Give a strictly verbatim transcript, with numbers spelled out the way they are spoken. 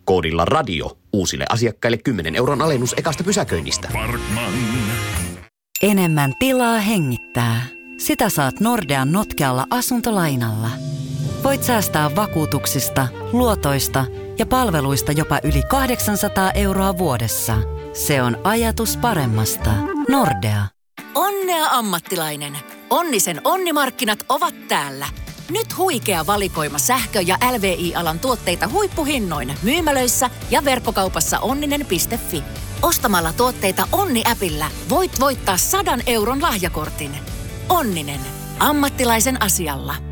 Koodilla radio uusille asiakkaille kymmenen euron alennus ekasta pysäköinnistä. Parkman. Enemmän tilaa hengittää. Sitä saat Nordean notkealla asuntolainalla. Voit säästää vakuutuksista, luotoista ja palveluista jopa yli kahdeksansataa euroa vuodessa. Se on ajatus paremmasta. Nordea. Onnea ammattilainen. Onnisen onnimarkkinat ovat täällä. Nyt huikea valikoima sähkö- ja L V I-alan tuotteita huippuhinnoin myymälöissä ja verkkokaupassa onninen piste fi. Ostamalla tuotteita Onni-äpillä voit voittaa sadan euron lahjakortin. Onninen. Ammattilaisen asialla.